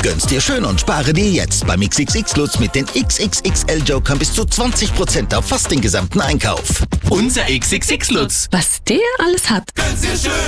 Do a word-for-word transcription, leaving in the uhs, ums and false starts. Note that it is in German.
Gönn's dir schön und spare dir jetzt beim X X X-Lutz mit den X X X L-Jokern bis zu zwanzig Prozent auf fast den gesamten Einkauf. Unser X X X-Lutz. Was der alles hat. Gönn's dir schön.